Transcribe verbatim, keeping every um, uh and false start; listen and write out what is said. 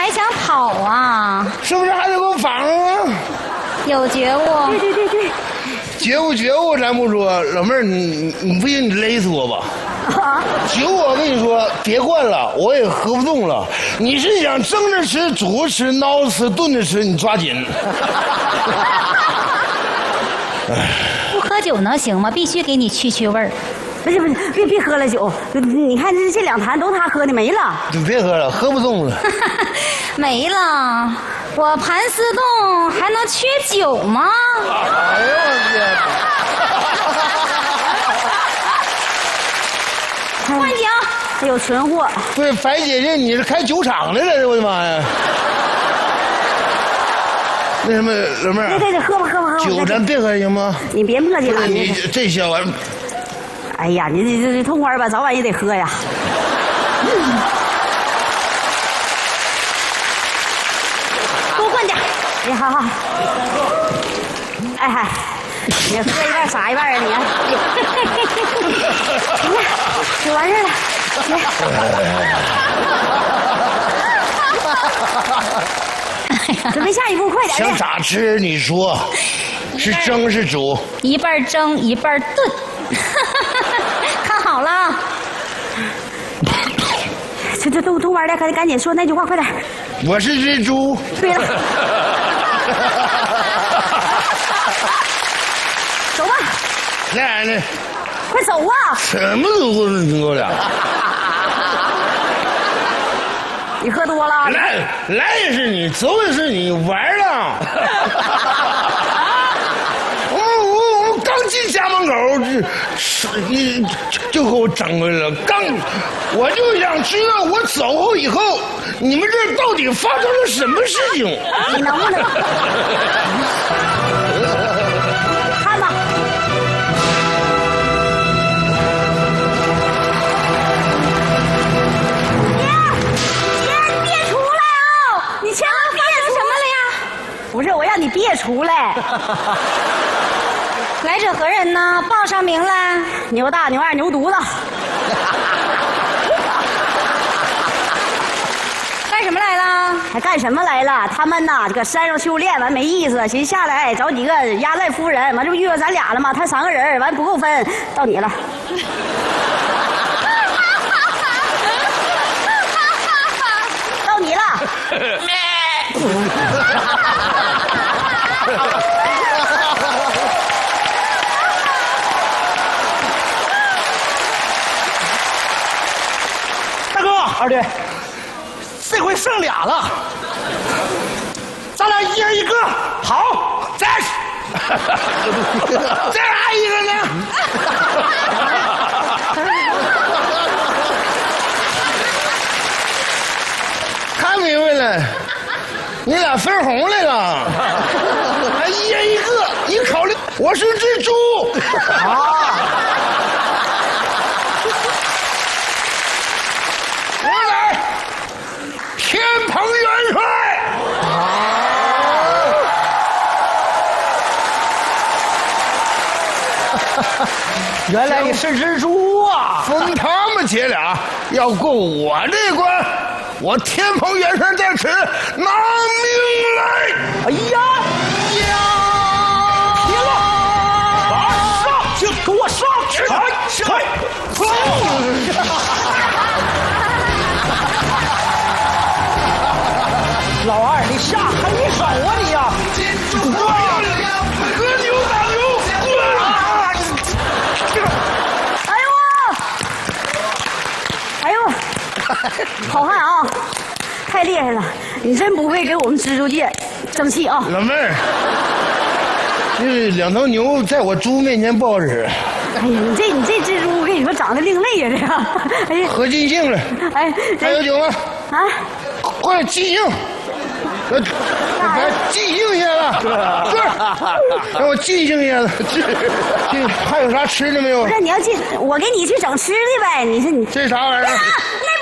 还想跑啊？ 是不是还得给我绑上啊？ 有觉悟。 对对对对。 觉悟觉悟，咱不说，老妹儿，你你不行，你勒死我吧。啊！酒我跟你说，别灌了，我也喝不动了。你是想蒸着吃、煮着吃、熬着吃、炖着吃，你抓紧。 不喝酒能行吗？必须给你去去味儿。 不是不是，别别喝了酒，你看这这两坛都他喝的没了。 你别喝了，喝不动了。 没了，我盘丝洞还能缺酒吗？ 哎呦我天！ 换酒， 还有存货。 对，白姐姐，你是开酒厂的了？我的妈呀！那什么，老妹儿， 对对对，喝吧喝吧喝吧。 酒咱别喝行吗？ 你别磨叽了， 你这小玩意儿。 哎呀，你这这痛快吧，早晚也得喝呀。多灌点。哎，好好。哎嗨，你喝一半撒一半啊你。行了，就完事了。准备下一步，快点。 想咋吃？你说，是蒸是煮？ 一半蒸一半炖。看好了。 这这都都玩的，赶赶紧说那句话，快点。 我是只猪。 对了。走吧。 来呢。 快走啊！ 什么都不能听我俩。 你喝多了。 来来也是你，走也是你，玩了。我我我刚进家门口，这你就给我整回来了。刚我就想知道，我走后以后，你们这到底发生了什么事情？ 你能不能？看吧。不是，我让你别出来。 来者何人呢？报上名来。 牛大、牛二、牛犊子。 干什么来了？ 还干什么来了？他们呐，这个山上修炼完没意思，寻思下来找几个压寨夫人，完这不遇到咱俩了吗？他三个人，完不够分，到你了。到你了。 大哥，二弟，这回剩俩了，咱俩一人一个。好，再再来一个呢？看明白了。你俩分红来了，还一人一个，你考虑我是只猪啊！我来，天蓬元帅啊！ 原来你是只猪啊！ 封他们姐俩要过我这关。我天蓬元帅在此，拿命来！ 哎呀呀！别了，啊！上，就给我上！来，来，老二，你下黑手啊你呀！ 喝牛打牛！ 哎呦！哎呦！好汉啊，太厉害了！你真不会给我们蜘蛛界争气啊！ 老妹儿，这两头牛在我猪面前不好使。 哎呀，你这你这蜘蛛，我跟你说长得另类呀，这个。哎呀， 喝尽兴了。 哎， 还有酒吗？ 啊， 快点尽兴！我我尽兴一下子，是，让我尽兴一下子。这还有啥吃的没有？ 不是，你要进，我给你去整吃的呗。你说你这啥玩意儿？ 那